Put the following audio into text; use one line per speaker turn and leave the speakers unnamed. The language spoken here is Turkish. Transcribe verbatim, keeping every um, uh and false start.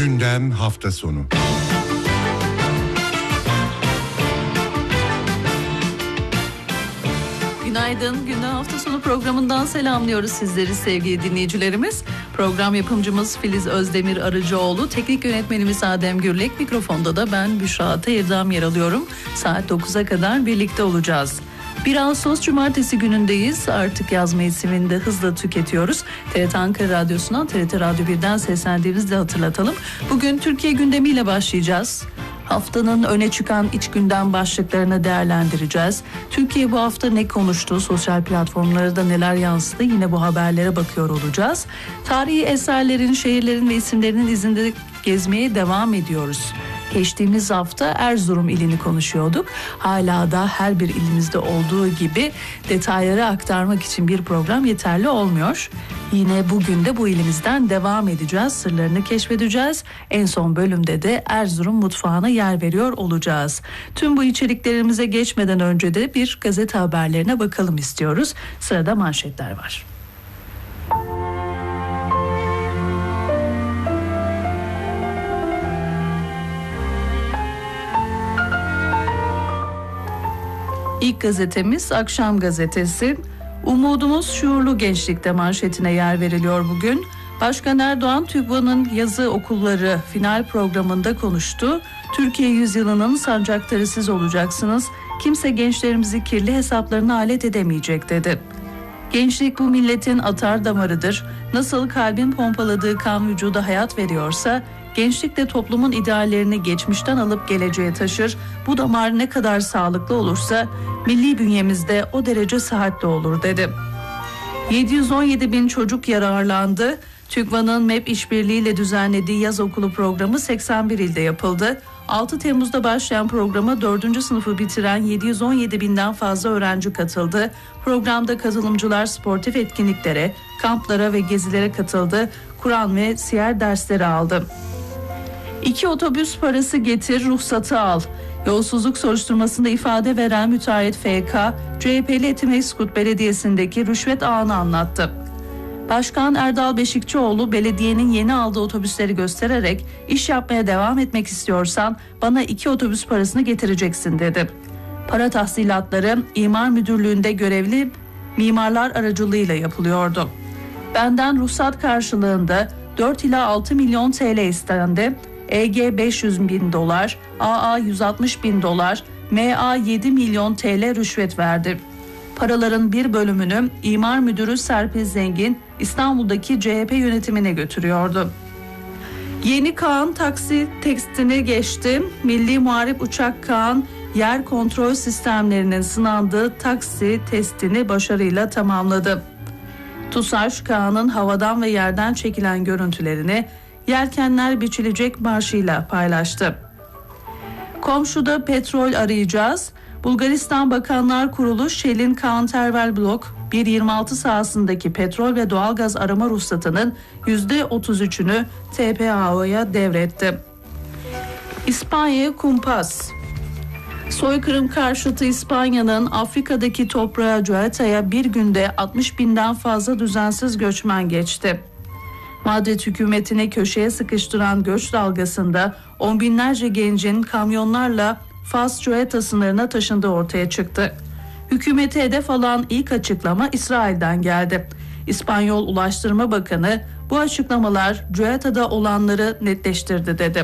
Gündem hafta sonu.
Günaydın. Gündem hafta sonu programından selamlıyoruz sizleri sevgili dinleyicilerimiz. Program yapımcımız Filiz Özdemir Arıcıoğlu, teknik yönetmenimiz Adem Gürlek, mikrofonda da ben Büşra Teyirdam yer alıyorum. Saat dokuza kadar birlikte olacağız. bir Ağustos Cumartesi günündeyiz. Artık yaz mevsimini de hızla tüketiyoruz. T R T Ankara Radyosu'ndan, T R T Radyo birden seslendiğimizi de hatırlatalım. Bugün Türkiye gündemiyle başlayacağız. Haftanın öne çıkan iç gündem başlıklarını değerlendireceğiz. Türkiye bu hafta ne konuştu? Sosyal platformlarda neler yansıdı? Yine bu haberlere bakıyor olacağız. Tarihi eserlerin, şehirlerin ve isimlerinin izinde gezmeye devam ediyoruz. Geçtiğimiz hafta Erzurum ilini konuşuyorduk. Hala da her bir ilimizde olduğu gibi detayları aktarmak için bir program yeterli olmuyor. Yine bugün de bu ilimizden devam edeceğiz. Sırlarını keşfedeceğiz. En son bölümde de Erzurum mutfağına yer veriyor olacağız. Tüm bu içeriklerimize geçmeden önce de bir gazete haberlerine bakalım istiyoruz. Sırada manşetler var. İlk gazetemiz Akşam Gazetesi. Umudumuz şuurlu gençlikte manşetine yer veriliyor bugün. Başkan Erdoğan, TÜGVA'nın yazı okulları final programında konuştu. Türkiye yüzyılının sancaktarı siz olacaksınız. Kimse gençlerimizi kirli hesaplarına alet edemeyecek dedi. Gençlik bu milletin atar damarıdır. Nasıl kalbin pompaladığı kan vücuda hayat veriyorsa, gençlik de toplumun ideallerini geçmişten alıp geleceğe taşır. Bu damar ne kadar sağlıklı olursa milli bünyemizde o derece sıhhatli olur dedi. yedi yüz on yedi bin çocuk yararlandı. TÜGVA'nın M E P işbirliğiyle düzenlediği yaz okulu programı seksen bir ilde yapıldı. altı Temmuz'da başlayan programa dördüncü sınıfı bitiren yedi yüz on yedi binden fazla öğrenci katıldı. Programda katılımcılar sportif etkinliklere, kamplara ve gezilere katıldı. Kur'an ve siyer dersleri aldı. İki otobüs parası getir, ruhsatı al. Yolsuzluk soruşturmasında ifade veren müteahhit F K, C H P'li Etimeskut Belediyesi'ndeki rüşvet ağını anlattı. Başkan Erdal Beşikçioğlu, belediyenin yeni aldığı otobüsleri göstererek iş yapmaya devam etmek istiyorsan bana iki otobüs parasını getireceksin dedi. Para tahsilatları İmar Müdürlüğü'nde görevli mimarlar aracılığıyla yapılıyordu. Benden ruhsat karşılığında dört ila altı milyon T L istendi. E G beş yüz bin dolar, A A yüz altmış bin dolar, M A yedi milyon T L rüşvet verdi. Paraların bir bölümünü İmar Müdürü Serpil Zengin İstanbul'daki C H P yönetimine götürüyordu. Yeni Kaan taksi testini geçti. Milli Muharip Uçak Kaan yer kontrol sistemlerinin sınandığı taksi testini başarıyla tamamladı. TUSAŞ Kaan'ın havadan ve yerden çekilen görüntülerini Yelkenler Biçilecek marşıyla paylaştı. Komşuda petrol arayacağız. Bulgaristan Bakanlar Kurulu Shell'in Kaan Tervel Blok bir yirmi altı sahasındaki petrol ve doğalgaz arama ruhsatının yüzde otuz üçünü T P A O'ya devretti. İspanya kumpas. Soykırım karşıtı İspanya'nın Afrika'daki toprağı Ceuata'ya bir günde altmış binden fazla düzensiz göçmen geçti. Madrid hükümetini köşeye sıkıştıran göç dalgasında on binlerce gencin kamyonlarla Fas-Ceuata sınırına taşındığı ortaya çıktı. Hükümete hedef alan ilk açıklama İsrail'den geldi. İspanyol Ulaştırma Bakanı bu açıklamalar Ceuata'da olanları netleştirdi dedi.